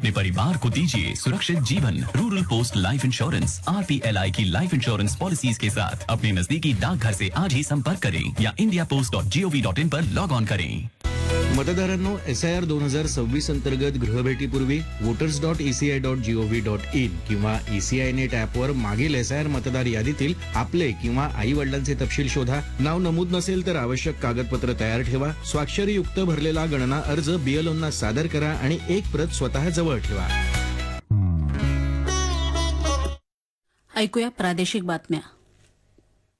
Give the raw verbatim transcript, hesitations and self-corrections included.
अपने परिवार को दीजिए सुरक्षित जीवन। Rural post life insurance R P L I की लाइफ इंश्योरेंस पॉलिसीज के साथ अपने नजदीकी डाकघर से आज ही संपर्क करें या India post dot G O V dot in per log on करें। मतदारांनो, एस आय आर दोन हजार सव्वीस अंतर्गत गृहभेटीपूर्वी voters dot ECI dot G O V dot in किंवा ईसीआय नेट ऍपवर मागील एस आय आर मतदार यादीतील आपले किंवा आई वडिलांचे तपशील शोधा। नाव नमूद नसेल तर आवश्यक कागदपत्र तयार ठेवा। स्वाक्षरीयुक्त भरलेला गणना अर्ज बीएलओंना सादर करा आणि एक प्रत स्वतः जवळ ठेवा। ऐकूया प्रादेशिक बातम्या।